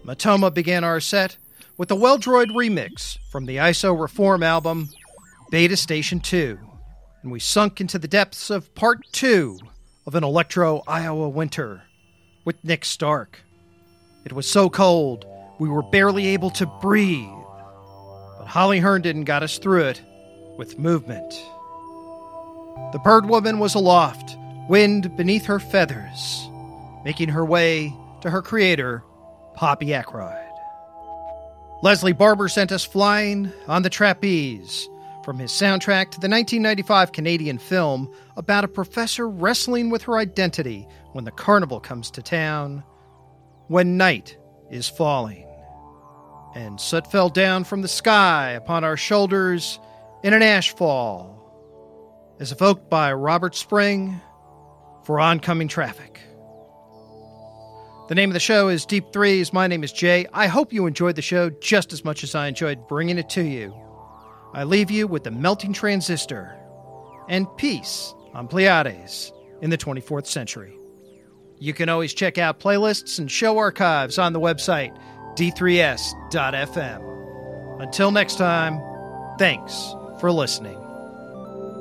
Matoma began our set with the Well-Droid remix from the ISO Reform album, Beta Station 2, and we sunk into the depths of Part 2 of an Electro Iowa winter with Nick Stark. It was so cold, we were barely able to breathe, but Holly Herndon got us through it with movement. The Bird Woman was aloft, wind beneath her feathers, making her way to her creator, Poppy Ackroyd. Leslie Barber sent us Flying on the Trapeze from his soundtrack to the 1995 Canadian film about a professor wrestling with her identity when the carnival comes to town, When Night is Falling. And soot fell down from the sky upon our shoulders in an ashfall, as evoked by Robert Spring for Oncoming Traffic. The name of the show is Deep Threes. My name is Jay. I hope you enjoyed the show just as much as I enjoyed bringing it to you. I leave you with the Melting Transistor and peace on Pleiades in the 24th century. You can always check out playlists and show archives on the website d3s.fm. Until next time, thanks for listening.